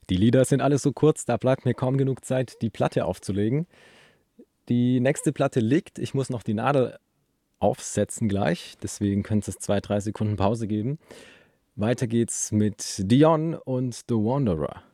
Die Lieder sind alle so kurz, da bleibt mir kaum genug Zeit, die Platte aufzulegen. Die nächste Platte liegt, ich muss noch die Nadel aufsetzen gleich, deswegen könnte es 2, 3 Sekunden Pause geben. Weiter geht's mit Dion und The Wanderer.